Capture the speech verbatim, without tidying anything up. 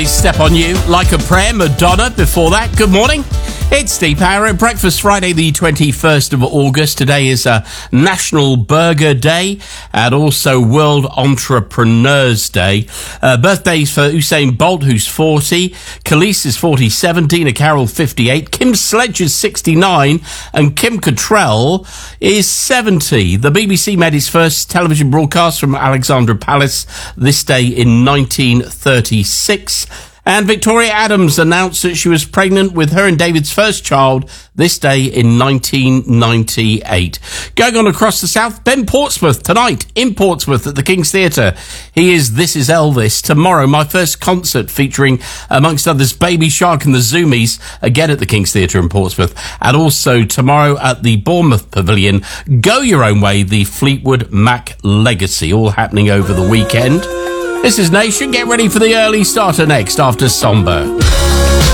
Step on You, Like a Prayer, Madonna. Before that, good morning. It's Steve Power at Breakfast, Friday the twenty-first of August. Today is a National Burger Day and also World Entrepreneurs Day. Uh, birthdays for Usain Bolt, who's forty. Khalees is forty-seven. Dina Carroll, fifty-eight. Kim Sledge is sixty-nine. And Kim Cattrall is seventy. The B B C made its first television broadcast from Alexandra Palace this day in nineteen thirty-six. And Victoria Adams announced that she was pregnant with her and David's first child this day in nineteen ninety-eight. Going on across the south, Ben Portsmouth tonight in Portsmouth at the King's Theatre. He is This Is Elvis. Tomorrow, my first concert featuring, amongst others, Baby Shark and the Zoomies, again at the King's Theatre in Portsmouth. And also tomorrow at the Bournemouth Pavilion, Go Your Own Way, the Fleetwood Mac Legacy, all happening over the weekend. This is Nation. Get ready for the early starter next after Somber.